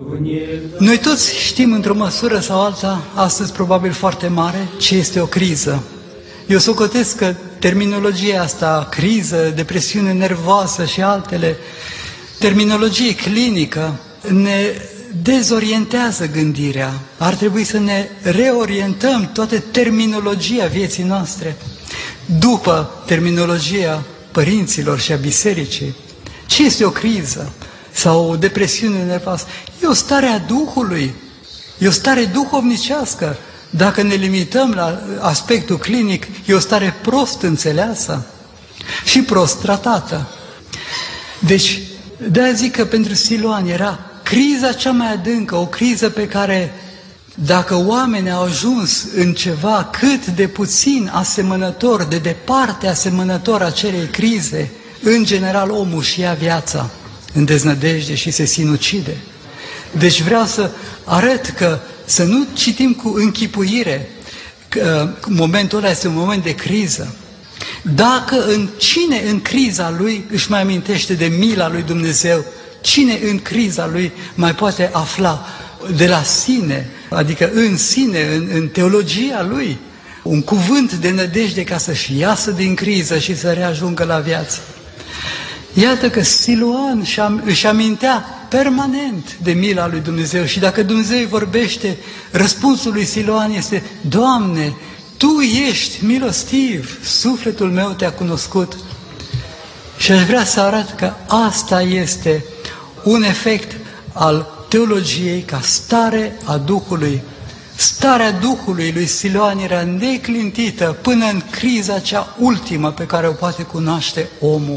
Noi toți știm într-o măsură sau alta, astăzi probabil foarte mare, ce este o criză. Eu socotesc că terminologia asta, criză, depresiune nervoasă și altele, terminologie clinică, ne dezorientează gândirea. Ar trebui să ne reorientăm toată terminologia vieții noastre după terminologia părinților și a bisericii. Ce este o criză sau o depresiune nervoasă? E o stare a Duhului, e o stare duhovnicească. Dacă ne limităm la aspectul clinic, e o stare prost înțeleasă și prost tratată. Deci, de-aia zic că pentru Siloan era criza cea mai adâncă, o criză pe care, dacă oamenii au ajuns în ceva cât de puțin asemănător, de departe asemănător acelei crize, în general omul și ia viața în deznădejde și se sinucide. Deci vreau să arăt că să nu citim cu închipuire că momentul ăla este un moment de criză. Dacă cine în criza lui își mai amintește de mila lui Dumnezeu, cine în criza lui mai poate afla de la sine, adică în sine, în teologia lui, un cuvânt de nădejde ca să-și iasă din criză și să reajungă la viață. Iată că Siloan își amintea permanent de mila lui Dumnezeu și dacă Dumnezeu vorbește, răspunsul lui Siloan este: Doamne, Tu ești milostiv, sufletul meu Te-a cunoscut. Și aș vrea să arăt că asta este un efect al teologiei ca stare a Duhului. Starea Duhului lui Siloan era neclintită până în criza cea ultimă pe care o poate cunoaște omul.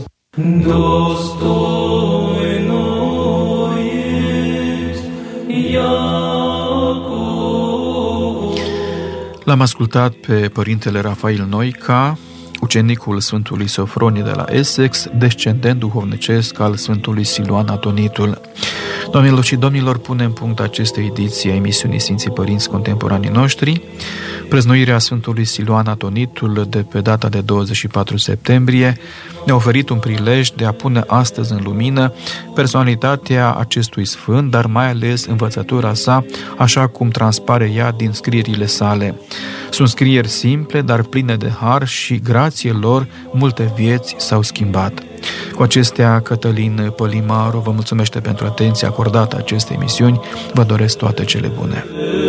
L-am ascultat pe părintele Rafael Noica, ucenicul Sfântului Sofronie de la Essex, descendent duhovnicesc al Sfântului Siloan Atonitul. Doamnelor și domnilor, punem punct acestei ediții a emisiunii Sfinții Părinți Contemporanii Noștri. Preznuirea Sfântului Siloan Atonitul de pe data de 24 septembrie ne-a oferit un prilej de a pune astăzi în lumină personalitatea acestui sfânt, dar mai ales învățătura sa, așa cum transpare ea din scrierile sale. Sunt scrieri simple, dar pline de har și grație lor multe vieți s-au schimbat. Cu acestea, Cătălin Pălimaru vă mulțumește pentru atenția acordată acestei emisiuni. Vă doresc toate cele bune.